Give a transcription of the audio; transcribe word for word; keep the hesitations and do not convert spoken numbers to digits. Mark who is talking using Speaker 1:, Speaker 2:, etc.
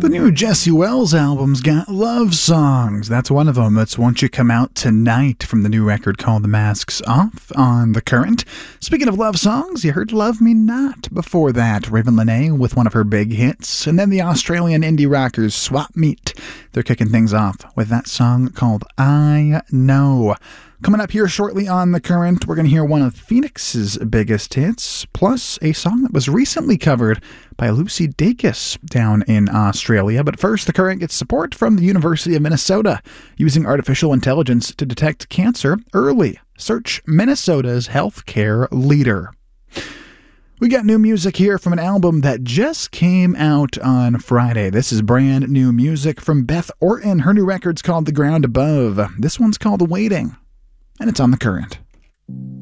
Speaker 1: The new Jesse Wells album's got love songs. That's one of them. It's Won't You Come Out Tonight from the new record called The Masks Off on The Current. Speaking of love songs, you heard Love Me Not before that. Raven Lenae with one of her big hits. And then the Australian indie rockers Swap Meet. They're kicking things off with that song called I Know. Coming up here shortly on The Current, we're going to hear one of Phoenix's biggest hits, plus a song that was recently covered by Lucy Dacus down in Australia. But first, The Current gets support from the University of Minnesota, using artificial intelligence to detect cancer early. Search Minnesota's healthcare leader. We got new music here from an album that just came out on Friday. This is brand new music from Beth Orton. Her new record's called The Ground Above. This one's called Waiting. And it's on The Current.